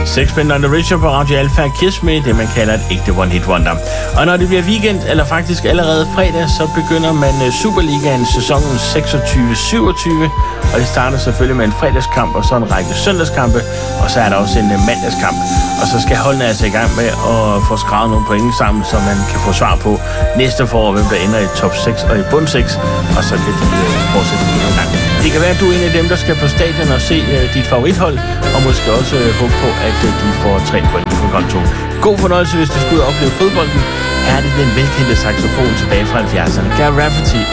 Sixpence None the Richer på Radio Alpha, Kiss Me, det man kalder et ægte one-hit wonder. Og når det bliver weekend, eller faktisk allerede fredag, så begynder man Superligaen sæsonen 26-27. Og det starter selvfølgelig med en fredagskamp, og så en række søndagskampe, og så er der også en mandagskamp. Og så skal holdene altså i gang med at få skrevet nogle point sammen, så man kan få svar på næste forår, hvem der ender i top 6 og i bund 6, og så kan de fortsætte endnu en gang. Det kan være, at du er en af dem, der skal på stadion og se dit favorithold, og måske også håbe på, at de får 3 point på kontoen. God fornøjelse, hvis du skal ud og opleve fodbolden. Her er det den velkendte saxofon tilbage fra 70'erne. Gareth Rafferty.